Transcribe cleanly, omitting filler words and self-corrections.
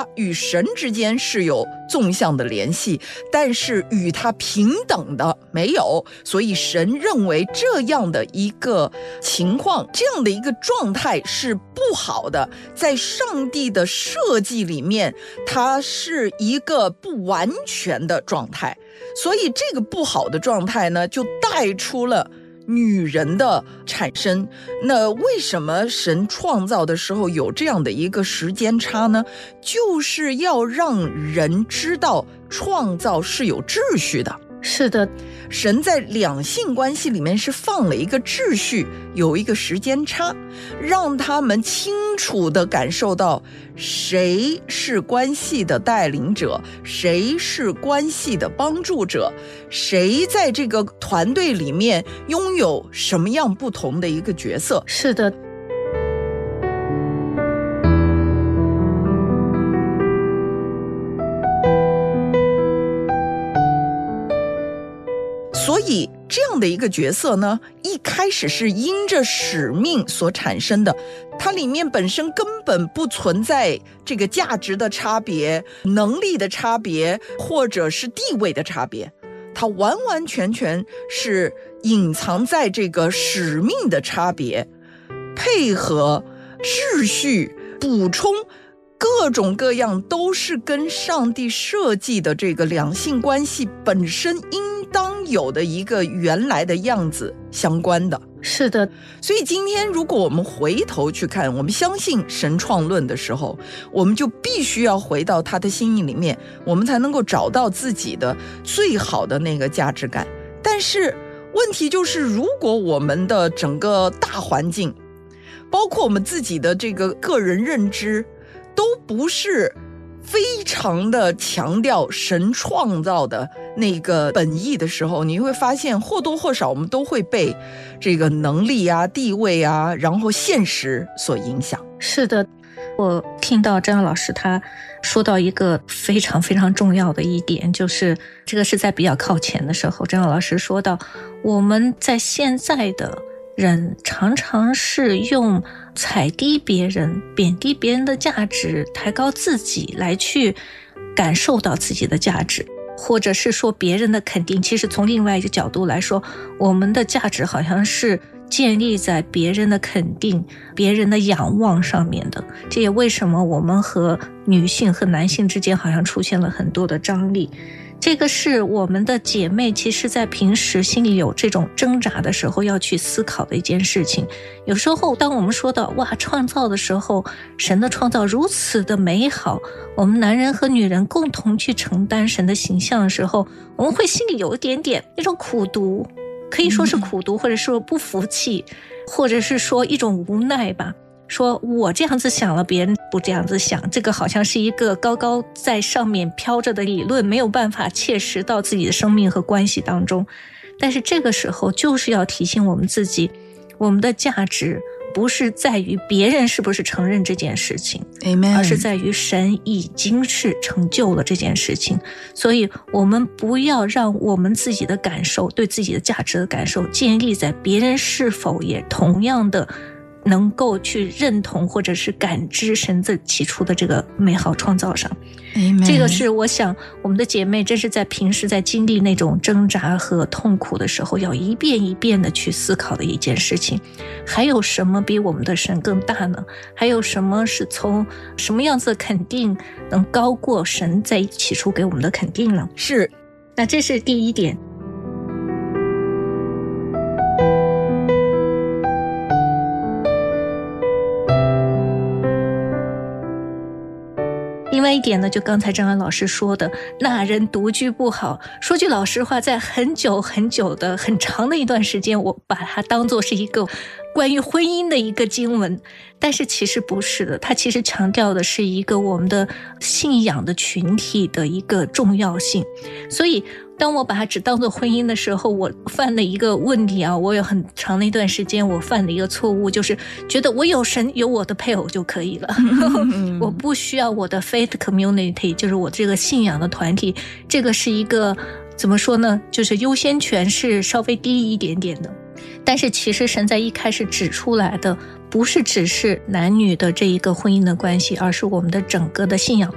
与神之间是有纵向的联系，但是与他平等的没有，所以神认为这样的一个情况，这样的一个状态是不好的，在上帝的设计里面，它是一个不完全的状态，所以这个不好的状态呢，就带出了女人的产生。那为什么神创造的时候有这样的一个时间差呢？就是要让人知道创造是有秩序的。 是的， 神在两性关系里面是放了一个秩序，有一个时间差，让他们清楚地感受到谁是关系的带领者，谁是关系的帮助者，谁在这个团队里面拥有什么样不同的一个角色。 是的。 所以这样的一个角色呢，一开始是因着使命所产生的，它里面本身根本不存在这个价值的差别、能力的差别，或者是地位的差别，它完完全全是隐藏在这个使命的差别，配合秩序补充各种各样都是跟上帝设计的这个两性关系本身应当有的一个原来的样子相关的。 是的， 所以今天如果我们回头去看，我们相信神创论的时候，我们就必须要回到他的心意里面，我们才能够找到自己的最好的那个价值感。但是问题就是，如果我们的整个大环境，包括我们自己的这个个人认知，都不是非常的强调神创造的那个本意的时候，你会发现或多或少我们都会被这个能力啊、地位啊，然后现实所影响。 是的，我听到张老师他说到一个非常非常重要的一点，就是这个是在比较靠前的时候，张老师说到我们在现在的人常常是用踩低别人、贬低别人的价值，抬高自己来去感受到自己的价值，或者是说别人的肯定。其实从另外一个角度来说，我们的价值好像是建立在别人的肯定、别人的仰望上面的。这也为什么我们和女性和男性之间好像出现了很多的张力。这个是我们的姐妹其实在平时心里有这种挣扎的时候要去思考的一件事情。有时候当我们说到哇，创造的时候，神的创造如此的美好，我们男人和女人共同去承担神的形象的时候，我们会心里有一点点那种苦毒，可以说是苦毒，或者说不服气，或者是说一种无奈吧。说我这样子想了，别人不这样子想，这个好像是一个高高在上面飘着的理论，没有办法切实到自己的生命和关系当中。但是这个时候就是要提醒我们自己，我们的价值不是在于别人是不是承认这件事情， Amen， 而是在于神已经是成就了这件事情。所以我们不要让我们自己的感受，对自己的价值的感受建立在别人是否也同样的能够去认同或者是感知神的起初的这个美好创造上。这个是我想我们的姐妹真是在平时在经历那种挣扎和痛苦的时候要一遍一遍的去思考的一件事情。还有什么比我们的神更大呢？还有什么是从什么样子的肯定能高过神在起初给我们的肯定呢？ 是， 那这是第一点。另外一点呢，就刚才张安老师说的，那人独居不好。说句老实话，在很久很久的很长的一段时间，我把它当作是一个关于婚姻的一个经文，但是其实不是的，它其实强调的是一个我们的信仰的群体的一个重要性。所以当我把它只当作婚姻的时候，我犯了一个问题啊！我有很长的一段时间，我犯了一个错误，就是觉得我有神有我的配偶就可以了，我不需要我的 faith community， 就是我这个信仰的团体，这个是一个怎么说呢？就是优先权是稍微低一点点的。但是其实神在一开始指出来的，不是只是男女的这一个婚姻的关系，而是我们的整个的信仰